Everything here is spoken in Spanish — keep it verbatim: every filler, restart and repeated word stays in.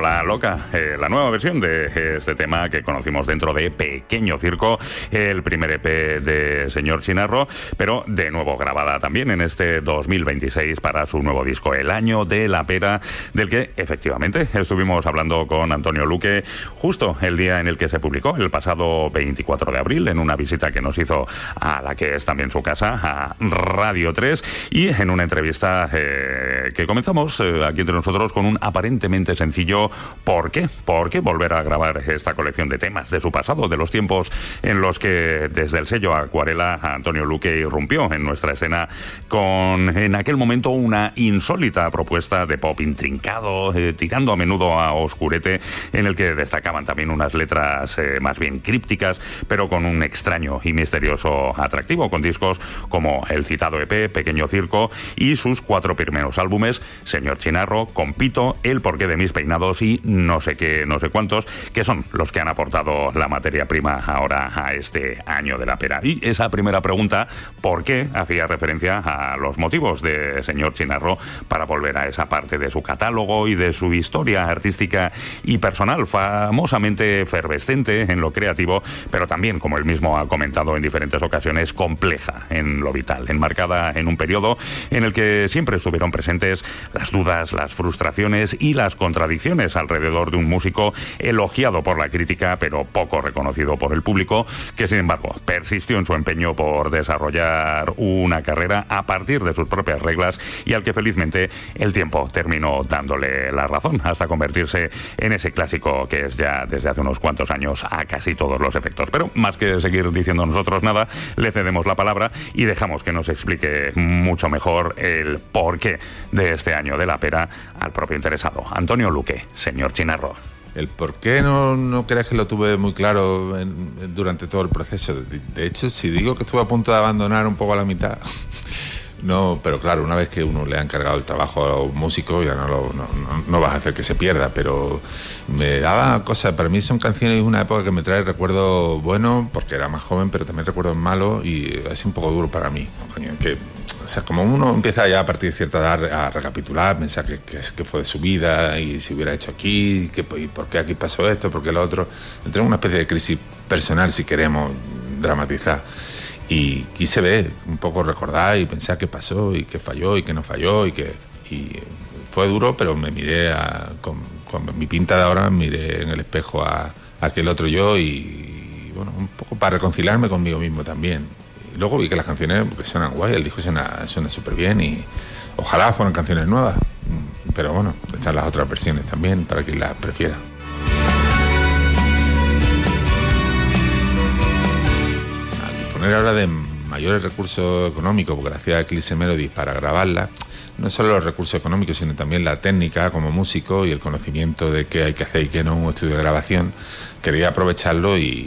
La Loca, eh, la nueva versión de este tema que conocimos dentro de Pequeño Circo, el primer E P de Señor Chinarro, pero de nuevo grabada también en este dos mil veintiséis para su nuevo disco, El Año de la Pera, del que efectivamente estuvimos hablando con Antonio Luque justo el día en el que se publicó, el pasado veinticuatro de abril, en una visita que nos hizo a la que es también su casa, a Radio tres, y en una entrevista eh, que comenzamos eh, aquí entre nosotros con un aparentemente sencillo ¿por qué? ¿Por qué volver a grabar esta colección de temas de su pasado, de los tiempos en los que desde el sello Acuarela Antonio Luque irrumpió en nuestra escena con en aquel momento una insólita propuesta de pop intrincado, eh, tirando a menudo a oscurete, en el que destacaban también unas letras eh, más bien crípticas, pero con un extraño y misterioso atractivo, con discos como el citado E P Pequeño Circo y sus cuatro primeros álbumes, Señor Chinarro, Compito, El porqué de mis peinados y no sé qué, no sé cuántos, que son los que han aportado la materia prima ahora a este Año de la Pera. Y esa primera pregunta, ¿por qué?, hacía referencia a los motivos de Señor Chinarro para volver a esa parte de su catálogo y de su historia artística y personal, famosamente efervescente en lo creativo, pero también, como él mismo ha comentado en diferentes ocasiones, compleja en lo vital, enmarcada en un periodo en el que siempre estuvieron presentes las dudas, las frustraciones y las contradicciones alrededor de un músico elogiado por la crítica, pero poco reconocido por el público, que sin embargo persistió en su empeño por desarrollar una carrera a partir de sus propias reglas y al que felizmente el tiempo terminó dándole la razón, hasta convertirse en ese clásico que es ya desde hace unos cuantos años a casi todos los efectos. Pero más que seguir diciendo nosotros nada, le cedemos la palabra y dejamos que nos explique mucho mejor el porqué de este Año de la Pera al propio interesado, Antonio Luque, Señor Chinarro. El por qué no, no crees que lo tuve muy claro en, en, durante todo el proceso. De, de hecho, si digo que estuve a punto de abandonar un poco a la mitad, no, pero claro, una vez que uno le ha encargado el trabajo a los músicos, ya no, lo, no, no, no vas a hacer que se pierda, pero me daba cosas. Para mí son canciones de una época que me trae recuerdos buenos, porque era más joven, pero también recuerdos malos, y es un poco duro para mí. Que, o sea, como uno empieza ya a partir de cierta edad a recapitular, pensar que, que, que fue de su vida, y si hubiera hecho aquí, que, y por qué aquí pasó esto, por qué lo otro. Tengo una especie de crisis personal, si queremos dramatizar. Y quise ver, un poco recordar y pensar qué pasó y qué falló y qué no falló. Y que y fue duro, pero me miré a, con, con mi pinta de ahora, miré en el espejo a, a aquel otro yo y, y bueno, un poco para reconciliarme conmigo mismo también. Y luego vi que las canciones que suenan guay, el disco suena suena súper bien y ojalá fueran canciones nuevas. Pero bueno, están las otras versiones también para quien las prefiera. Ahora de mayores recursos económicos gracias a Eclipse Melodies para grabarla, no solo los recursos económicos sino también la técnica como músico y el conocimiento de qué hay que hacer y qué no en un estudio de grabación, quería aprovecharlo y